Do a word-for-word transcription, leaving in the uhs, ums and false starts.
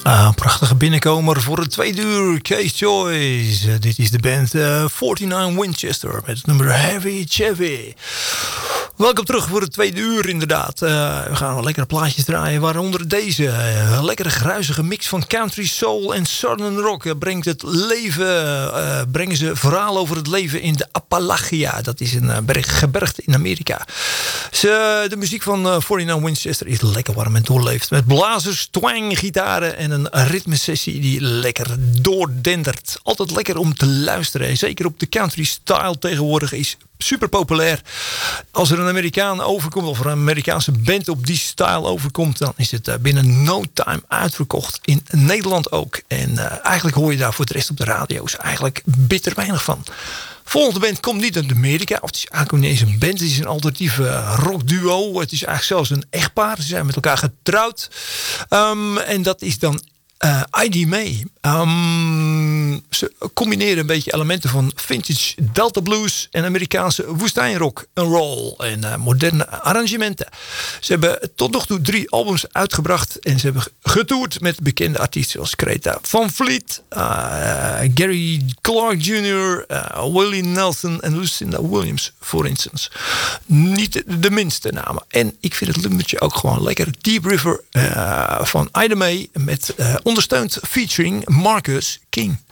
Ah, prachtige binnenkomer voor het tweede uur. Case Choice. Uh, dit is de band uh, negenenveertig Winchester met het nummer Heavy Chevy. Welkom terug voor het tweede uur inderdaad. Uh, we gaan wel lekkere plaatjes draaien. Waaronder deze. Uh, een lekkere gruizige mix van country, soul en southern rock. Uh, brengt het leven, uh, brengen ze verhaal over het leven in de Appalachia. Dat is een uh, berg, gebergte in Amerika. Ze, de muziek van uh, negenenveertig Winchester is lekker warm en doorleefd. Met blazers, twang, gitaren en een ritmesessie die lekker doordendert. Altijd lekker om te luisteren. Zeker op de country style tegenwoordig is super populair. Als er een Amerikaan overkomt of er een Amerikaanse band op die style overkomt, dan is het binnen no time uitverkocht. In Nederland ook. En uh, eigenlijk hoor je daar voor de rest op de radio's eigenlijk bitter weinig van. Volgende band komt niet uit Amerika. Of het is eigenlijk niet eens een band. Het is een alternatieve rockduo. Het is eigenlijk zelfs een echtpaar. Ze zijn met elkaar getrouwd. Um, en dat is dan Uh, I D May. Um, ze combineren een beetje elementen van vintage Delta blues en Amerikaanse woestijnrock en roll en uh, moderne arrangementen. Ze hebben tot nog toe drie albums uitgebracht en ze hebben getoerd met bekende artiesten zoals Greta Van Fleet, uh, Gary Clark junior, uh, Willie Nelson en Lucinda Williams voor instance. Niet de minste namen. En ik vind het nummertje ook gewoon lekker. Deep River uh, van I D May met uh, ondersteund featuring Marcus King.